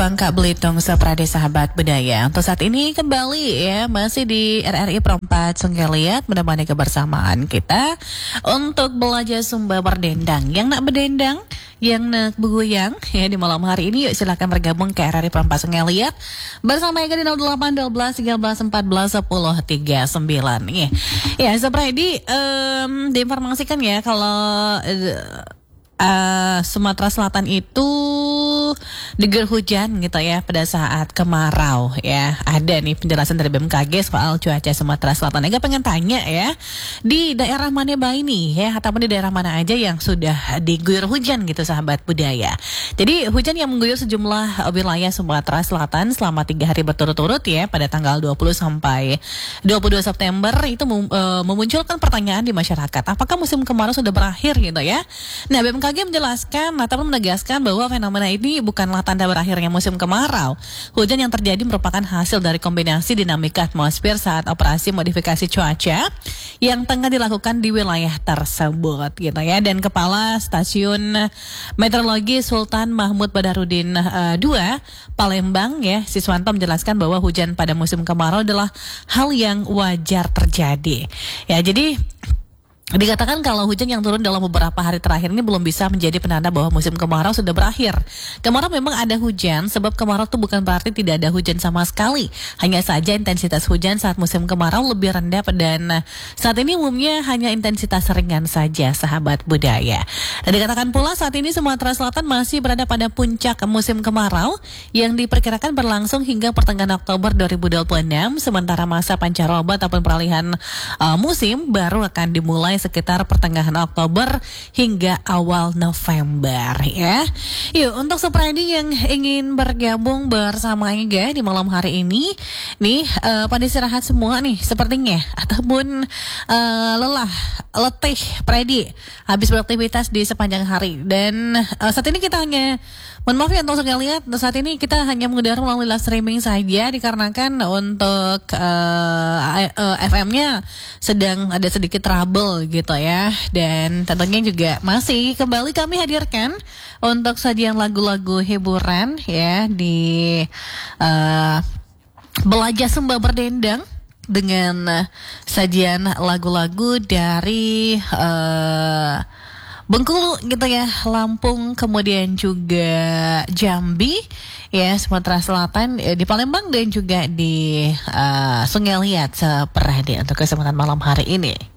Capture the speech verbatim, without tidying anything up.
Bangka Belitung, Seprade sahabat budaya. Untuk saat ini kembali ya masih di R R I Perempat Sungai Liat menemani kebersamaan kita untuk belajar Sumba berdendang. Yang nak berdendang, yang nak bergoyang ya di malam hari ini, yuk silakan bergabung ke R R I Perempat Sungai Liat bersama Ega di nol delapan satu dua tiga belas empat belas sepuluh tiga puluh sembilan. Ya, ya Seprade um, diinformasikan ya kalau uh, Uh, Sumatera Selatan itu diguyur hujan gitu ya pada saat kemarau ya. Ada nih penjelasan dari B M K G soal cuaca Sumatera Selatan. Ega pengen tanya ya, di daerah mana baik nih ya, ataupun di daerah mana aja yang sudah diguyur hujan gitu sahabat budaya. Jadi hujan yang mengguyur sejumlah wilayah Sumatera Selatan selama tiga hari berturut-turut ya pada tanggal dua puluh sampai dua puluh dua September itu mem, uh, memunculkan pertanyaan di masyarakat. Apakah musim kemarau sudah berakhir gitu ya? Nah, B M K G menjelaskan ataupun menegaskan bahwa fenomena ini bukanlah tanda berakhirnya musim kemarau. Hujan yang terjadi merupakan hasil dari kombinasi dinamika atmosfer saat operasi modifikasi cuaca yang tengah dilakukan di wilayah tersebut gitu ya. Dan Kepala Stasiun Meteorologi Sultan Mahmud Badarudin uh, dua Palembang ya, Siswanto menjelaskan bahwa hujan pada musim kemarau adalah hal yang wajar terjadi. Ya, jadi dikatakan kalau hujan yang turun dalam beberapa hari terakhir ini belum bisa menjadi penanda bahwa musim kemarau sudah berakhir. Kemarau memang ada hujan, sebab kemarau itu bukan berarti tidak ada hujan sama sekali. Hanya saja intensitas hujan saat musim kemarau lebih rendah dan saat ini umumnya hanya intensitas ringan saja sahabat budaya. Dan dikatakan pula saat ini Sumatera Selatan masih berada pada puncak musim kemarau yang diperkirakan berlangsung hingga pertengahan Oktober dua ribu dua puluh enam, sementara masa pancaroba ataupun peralihan uh, musim baru akan dimulai sekitar pertengahan Oktober hingga awal November ya. Yuk untuk Seprade yang ingin bergabung bersama Ega di malam hari ini nih uh, pada istirahat semua nih sepertinya ataupun uh, lelah, letih Predi habis beraktivitas di sepanjang hari dan uh, saat ini kita hanya mohon maaf ya untuk sekali lihat saat ini kita hanya mengudara melalui live streaming saja dikarenakan untuk uh, uh, F M-nya sedang ada sedikit trouble gitu ya. Dan tentunya juga masih kembali kami hadirkan untuk sajian lagu-lagu hiburan ya di uh, Belajar Sumba Berdendang dengan uh, sajian lagu-lagu dari uh, Bengkulu gitu ya, Lampung, kemudian juga Jambi ya, Sumatera Selatan, ya, di Palembang dan juga di uh, Sungai Liat Seprade untuk kesempatan malam hari ini.